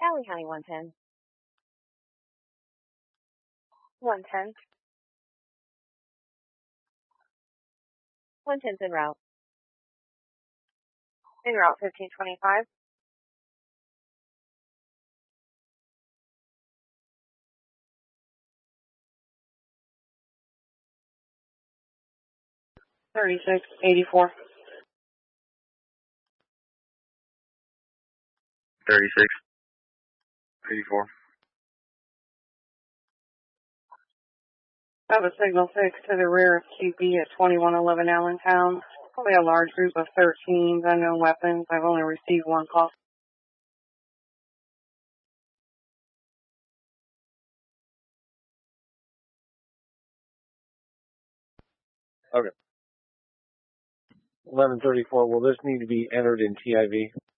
Allen County 110. 110. 110's en route. En route 1525. $36.84. 36.84. I have a signal 6 to the rear of QB at 2111 Allentown. Probably a large group of 13 unknown weapons. I've only received one call. Okay. 1134. Will this need to be entered in TIV?